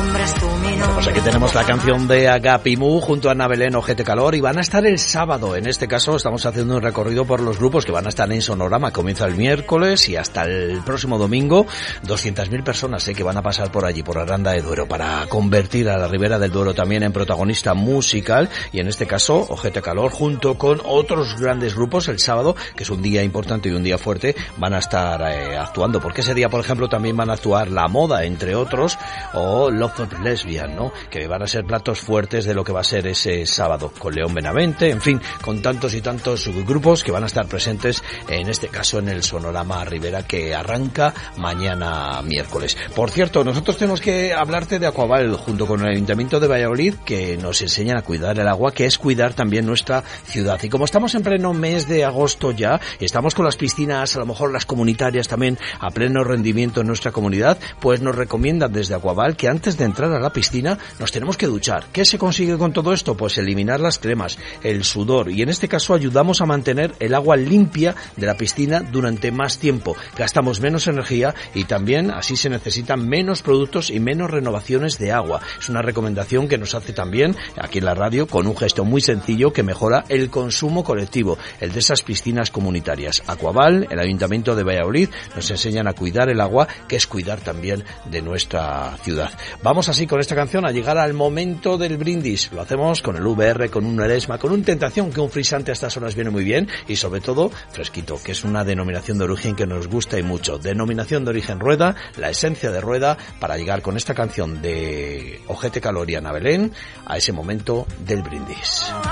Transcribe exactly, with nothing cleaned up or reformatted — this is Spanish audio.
nombre es tu mi nombre. Pues aquí tenemos la canción de Agapimu junto a Ana Belén, Ojete Calor, y van a estar el sábado. En este caso estamos haciendo un recorrido por los grupos que van a estar en Sonorama. Comienza el miércoles y hasta el próximo domingo. doscientas mil personas eh, que van a pasar por allí, por Aranda de Duero, para convertir a la Ribera del Duero también en protagonista musical. Y en este caso, Ojete Calor, junto con otros grandes grupos, el sábado, que es un día importante y un día fuerte, van a estar eh, actuando. Porque ese día, por ejemplo, también van a actuar La Moda, entre otros, o Love of Lesbian, ¿no? Que van a ser platos fuertes de lo que va a ser ese sábado, con León Benavente, en fin, con tantos y tantos grupos que van a estar presentes, en este caso en el Sonorama Ribera, que arranca mañana miércoles. Por cierto, nosotros tenemos que hablarte de Aquaval, junto con el Ayuntamiento de Valladolid, que nos enseñan a cuidar el agua, que es cuidar también nuestra ciudad. Y como estamos en pleno mes de agosto ya, estamos con las piscinas, a lo mejor las comunitarias también, a pleno rendimiento en nuestra comunidad, pues nos recomiendan desde Aquaval que antes de entrar a la piscina nos tenemos que duchar. ¿Qué se consigue con todo esto? Pues eliminar las cremas, el sudor, y en este caso ayudamos a mantener el agua limpia de la piscina durante más tiempo. Gastamos menos energía y también así se necesitan menos productos y menos renovaciones de agua. Es una recomendación que nos hace también aquí en la radio, con un gesto muy sencillo que mejora el consumo colectivo, el de esas piscinas comunitarias. Aquaval, el Ayuntamiento de Valladolid, nos enseñan a cuidar el agua, que es cuidar también de nuestra ciudad. Vamos así con esta canción a llegar al momento del brindis. Lo hacemos con el V R, con un Eresma, con un Tentación, que un frisante a estas horas viene muy bien, y sobre todo fresquito, que es una denominación de origen que nos gusta y mucho. Denominación de origen Rueda, la esencia de Rueda, para llegar con esta canción de Ojete Calor y Ana Belén a ese momento del brindis.